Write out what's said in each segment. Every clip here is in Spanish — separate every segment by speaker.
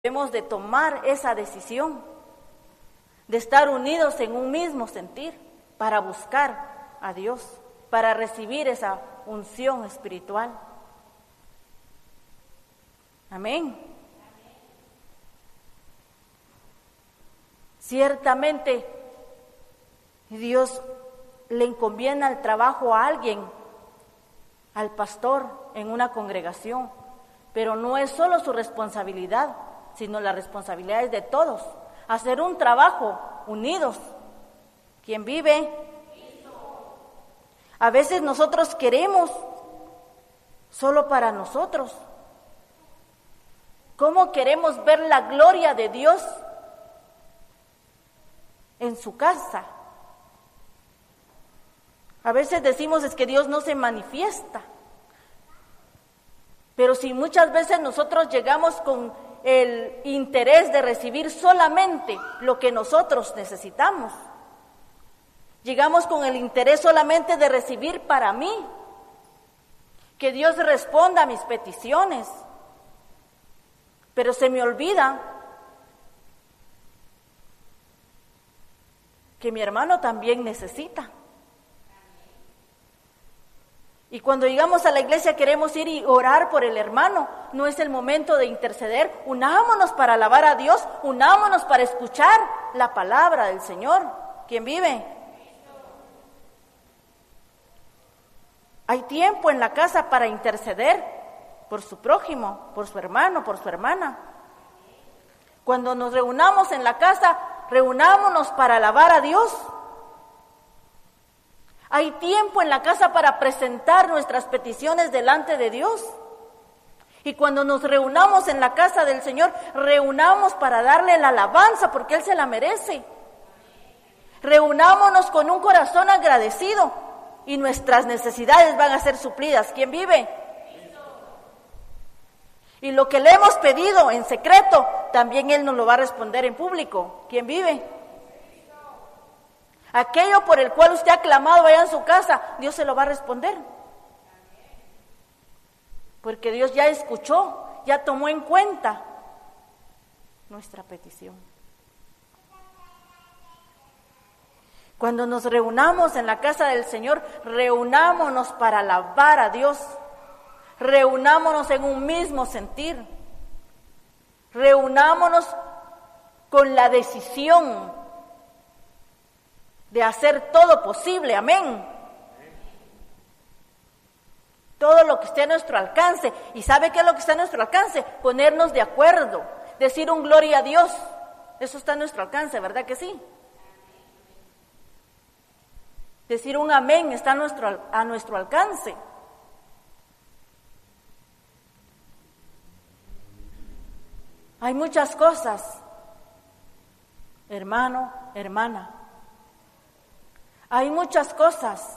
Speaker 1: debemos de tomar esa decisión de estar unidos en un mismo sentir para buscar a Dios, para recibir esa unción espiritual. Amén. Ciertamente, Dios le encomienda el trabajo a alguien, al pastor en una congregación, pero no es solo su responsabilidad, sino la responsabilidad es de todos, hacer un trabajo unidos. ¿Quién vive? A veces nosotros queremos solo para nosotros. ¿Cómo queremos ver la gloria de Dios en su casa? A veces decimos es que Dios no se manifiesta, pero si muchas veces nosotros llegamos con el interés de recibir solamente lo que nosotros necesitamos, llegamos con el interés solamente de recibir para mí, que Dios responda a mis peticiones, pero se me olvida que mi hermano también necesita. Y cuando llegamos a la iglesia queremos ir y orar por el hermano. No es el momento de interceder. Unámonos para alabar a Dios, unámonos para escuchar la palabra del Señor. ¿Quién vive? Hay tiempo en la casa para interceder por su prójimo, por su hermano, por su hermana. Cuando nos reunamos en la casa, reunámonos para alabar a Dios. Hay tiempo en la casa para presentar nuestras peticiones delante de Dios. Y cuando nos reunamos en la casa del Señor, reunamos para darle la alabanza porque Él se la merece. Reunámonos con un corazón agradecido y nuestras necesidades van a ser suplidas. ¿Quién vive? Y lo que le hemos pedido en secreto, también Él nos lo va a responder en público. ¿Quién vive? Aquello por el cual usted ha clamado allá en su casa, Dios se lo va a responder. Porque Dios ya escuchó, ya tomó en cuenta nuestra petición. Cuando nos reunamos en la casa del Señor, reunámonos para alabar a Dios. Reunámonos en un mismo sentir. Reunámonos con la decisión de hacer todo posible, amén. Todo lo que esté a nuestro alcance. ¿Y sabe qué es lo que está a nuestro alcance? Ponernos de acuerdo, decir un gloria a Dios. Eso está a nuestro alcance, ¿verdad que sí? Decir un amén está a nuestro alcance. Hay muchas cosas, hermano, hermana. Hay muchas cosas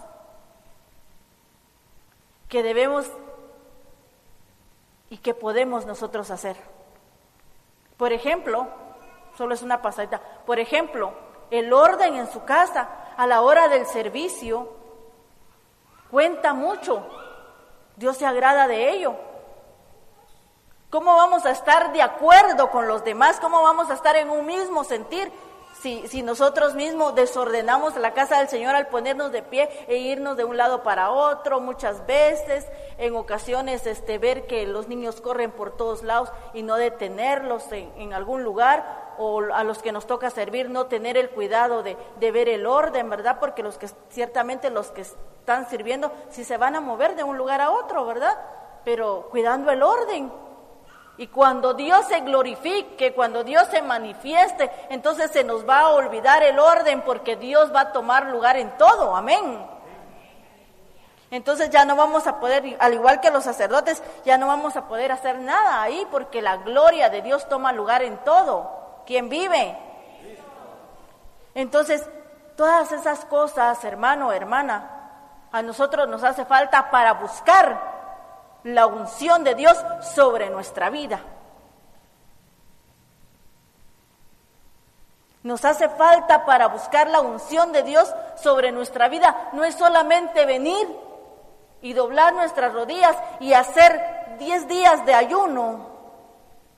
Speaker 1: que debemos y que podemos nosotros hacer. Por ejemplo, solo es una pasadita, por ejemplo, el orden en su casa a la hora del servicio cuenta mucho. Dios se agrada de ello. ¿Cómo vamos a estar de acuerdo con los demás? ¿Cómo vamos a estar en un mismo sentir? Si nosotros mismos desordenamos la casa del Señor al ponernos de pie e irnos de un lado para otro, muchas veces, en ocasiones ver que los niños corren por todos lados y no detenerlos en algún lugar, o a los que nos toca servir no tener el cuidado de ver el orden, ¿verdad? Porque ciertamente los que están sirviendo, si se van a mover de un lugar a otro, ¿verdad? Pero cuidando el orden. Y cuando Dios se glorifique, cuando Dios se manifieste, entonces se nos va a olvidar el orden porque Dios va a tomar lugar en todo, amén. Entonces ya no vamos a poder, al igual que los sacerdotes, ya no vamos a poder hacer nada ahí porque la gloria de Dios toma lugar en todo. ¿Quién vive? Entonces, todas esas cosas, hermano, hermana, a nosotros nos hace falta para buscar la unción de Dios sobre nuestra vida. Nos hace falta para buscar la unción de Dios sobre nuestra vida. No es solamente venir y doblar nuestras rodillas y hacer 10 días de ayuno